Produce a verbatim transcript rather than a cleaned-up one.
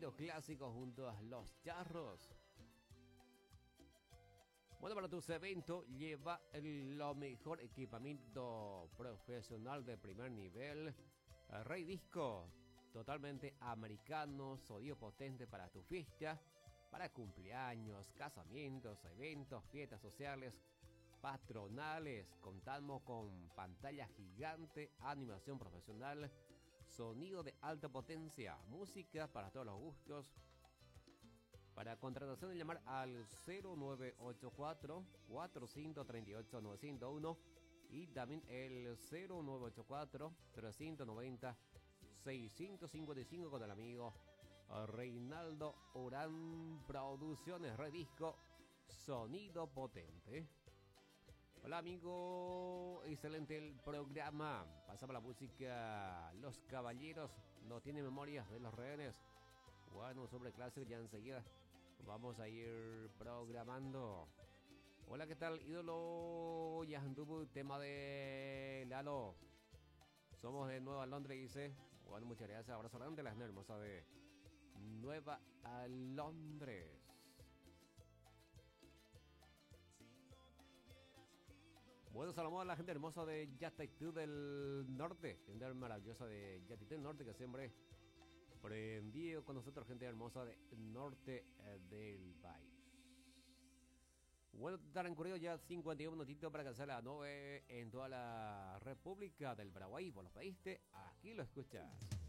sonido clásico junto a Los Charros. Bueno, para tus eventos lleva el, lo mejor equipamiento profesional de primer nivel. Rey Disco, totalmente americano, sonido potente para tu fiesta, para cumpleaños, casamientos, eventos, fiestas sociales, patronales. Contamos con pantalla gigante, animación profesional, sonido de alta potencia, música para todos los gustos. Para contratación, llamar al cero nueve ocho cuatro, cuatro cinco tres ocho, nueve cero uno y también el cero nueve ocho cuatro, tres nueve cero, seis cinco cinco con el amigo Reinaldo Orán Producciones. Redisco, sonido potente. Hola amigo, excelente el programa. Pasamos la música. Los caballeros no tienen memorias de los rehenes. Bueno, sobre clásico, ya enseguida vamos a ir programando. Hola, ¿qué tal, ídolo? Ya anduvo tema de Lalo. Somos de Nueva Londres, dice. Bueno, muchas gracias. Abrazo grande, la gente hermosa de Nueva Londres. Bueno, saludamos a la gente hermosa de Yatitú del Norte. Gente maravillosa de Yatitú del Norte que siempre prendido con nosotros, gente hermosa del norte del país. Bueno, transcurrido ya cincuenta y un minutitos para alcanzar las nueve en toda la República del Paraguay. Vos lo pediste, aquí lo escuchas.